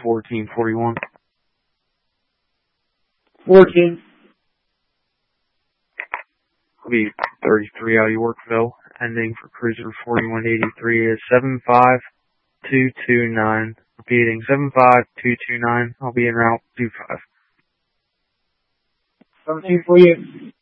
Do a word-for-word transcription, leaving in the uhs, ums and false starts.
fourteen forty-one. fourteen. I'll be thirty-three out of Yorkville. Ending for cruiser forty-one eighty-three is seven five two two nine. Repeating, seven five two two nine. I'll be en route two five. seventeen for you.